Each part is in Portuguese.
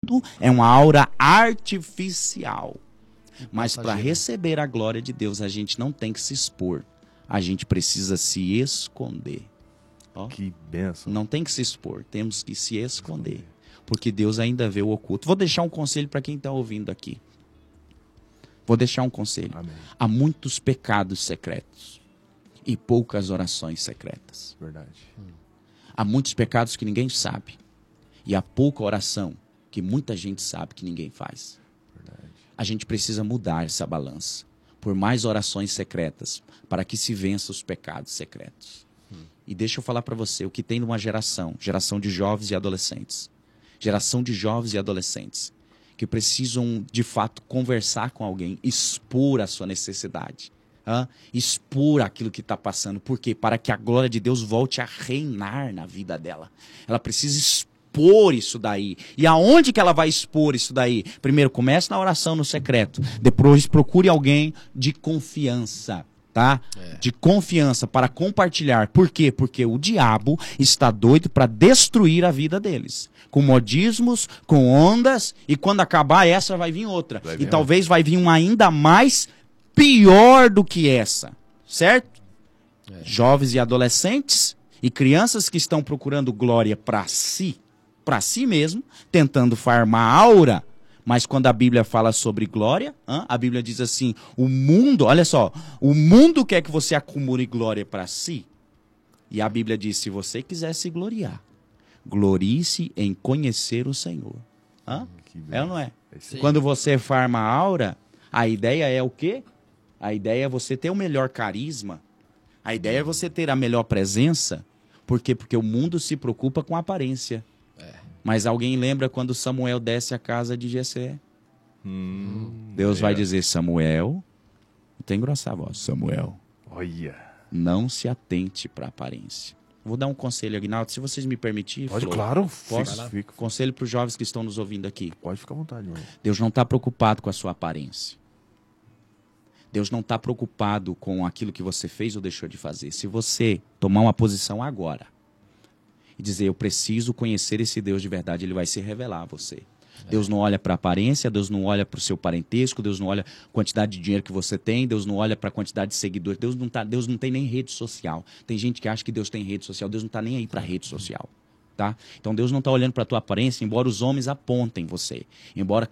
mundo é uma aura artificial. Mas para receber a glória de Deus, a gente não tem que se expor. A gente precisa se esconder. Ó, que bênção. Não tem que se expor, temos que se esconder. Porque Deus ainda vê o oculto. Vou deixar um conselho para quem está ouvindo aqui. Vou deixar um conselho. Amém. Há muitos pecados secretos e poucas orações secretas. Verdade. Há muitos pecados que ninguém sabe. E há pouca oração que muita gente sabe que ninguém faz. Verdade. A gente precisa mudar essa balança por mais orações secretas para que se vença os pecados secretos. E deixa eu falar para você o que tem numa geração de jovens e adolescentes. Geração de jovens e adolescentes que precisam, de fato, conversar com alguém, expor a sua necessidade. Expor aquilo que está passando. Por quê? Para que a glória de Deus volte a reinar na vida dela. Ela precisa expor isso daí. E aonde que ela vai expor isso daí? Primeiro, comece na oração no secreto. Depois, procure alguém de confiança. Tá? De confiança para compartilhar. Por quê? Porque o diabo está doido para destruir a vida deles. Com modismos, com ondas, e quando acabar essa vai vir outra. E talvez vai vir uma ainda mais pior do que essa. Certo? Jovens e adolescentes e crianças que estão procurando glória para si mesmo, tentando farmar aura. Mas quando a Bíblia fala sobre glória, a Bíblia diz assim, o mundo, olha só, o mundo quer que você acumule glória para si. E a Bíblia diz, se você quiser se gloriar, glorie-se em conhecer o Senhor. É ou não é? Sim. Quando você farma a aura, a ideia é o quê? A ideia é você ter o melhor carisma. A ideia é você ter a melhor presença. Por quê? Porque o mundo se preocupa com a aparência. Mas alguém lembra quando Samuel desce à casa de Jessé? Deus vai dizer, Samuel, tem que engrossar a voz, Samuel, Olha. não se atente para a aparência. Vou dar um conselho, Aguinaldo, se vocês me permitirem. Pode, Flor, claro. posso? Fica. Conselho para os jovens que estão nos ouvindo aqui. Pode ficar à vontade, mãe. Deus não está preocupado com a sua aparência. Deus não está preocupado com aquilo que você fez ou deixou de fazer. Se você tomar uma posição agora e dizer, eu preciso conhecer esse Deus de verdade, ele vai se revelar a você. Deus não olha para a aparência, Deus não olha para o seu parentesco, Deus não olha a quantidade de dinheiro que você tem, Deus não olha para a quantidade de seguidores, Deus não tem nem rede social. Tem gente que acha que Deus tem rede social, Deus não está nem aí para rede social. Tá? Então Deus não está olhando para a tua aparência, embora os homens apontem você, embora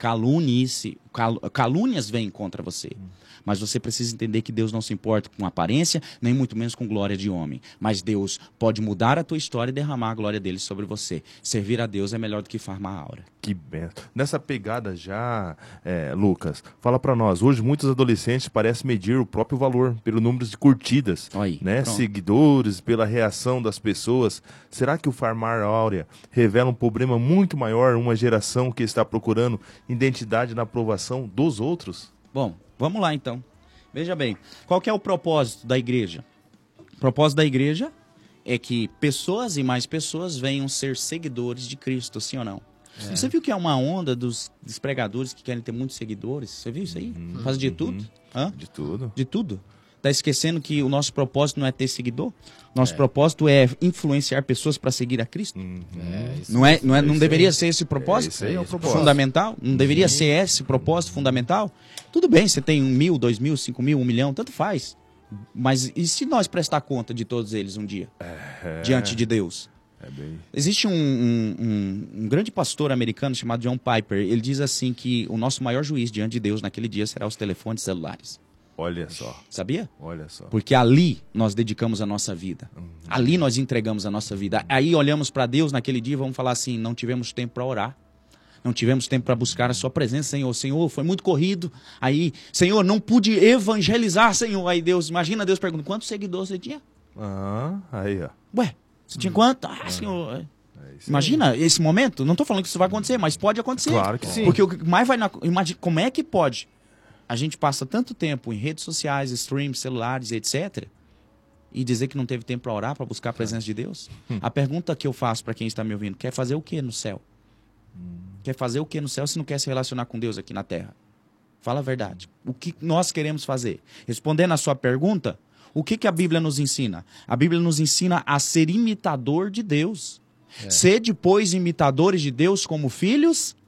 calúnias venham contra você. Mas você precisa entender que Deus não se importa com aparência, nem muito menos com glória de homem. Mas Deus pode mudar a tua história e derramar a glória dele sobre você. Servir a Deus é melhor do que farmar a aura. Que benção. Nessa pegada já, Lucas, fala pra nós. Hoje muitos adolescentes parecem medir o próprio valor pelo número de curtidas, Aí, né? pronto. Seguidores, pela reação das pessoas. Será que o farmar áurea revela um problema muito maior, uma geração que está procurando identidade na aprovação dos outros? Bom, vamos lá então. Veja bem, qual que é o propósito da igreja? O propósito da igreja é que pessoas e mais pessoas venham ser seguidores de Cristo, sim ou não? Você viu que é uma onda dos pregadores que querem ter muitos seguidores? Você viu isso aí? Faz de tudo? De tudo. De tudo? Tá esquecendo que o nosso propósito não é ter seguidor? Nosso propósito é influenciar pessoas para seguir a Cristo? Não deveria ser esse o propósito? Esse aí é o propósito. Fundamental? Não deveria ser esse o propósito fundamental? Tudo bem, você tem 1.000, 2.000, 5.000, 1 milhão, tanto faz. Mas e se nós prestar conta de todos eles um dia? Diante de Deus? Existe um grande pastor americano chamado John Piper. Ele diz assim que o nosso maior juiz diante de Deus naquele dia será os telefones celulares. Olha só. Sabia? Olha só. Porque ali nós dedicamos a nossa vida. Ali nós entregamos a nossa vida. Aí olhamos para Deus naquele dia e vamos falar assim, não tivemos tempo para orar. Não tivemos tempo para buscar a sua presença, Senhor. Senhor, foi muito corrido. Aí, Senhor, não pude evangelizar, Senhor. Aí Deus, imagina Deus pergunta, quantos seguidores você tinha? Aí, ó. Ué, você tinha quanto? Senhor... Imagina esse momento. Não estou falando que isso vai acontecer, mas pode acontecer. Claro que sim. Porque o que mais vai... Imagina, como é que pode? A gente passa tanto tempo em redes sociais, streams, celulares, etc. E dizer que não teve tempo para orar, para buscar a presença de Deus? A pergunta que eu faço para quem está me ouvindo, quer fazer o que no céu? Quer fazer o que no céu se não quer se relacionar com Deus aqui na terra? Fala a verdade. O que nós queremos fazer? Respondendo a sua pergunta, o que a Bíblia nos ensina? A Bíblia nos ensina a ser imitador de Deus. Sede, pois, imitadores de Deus como filhos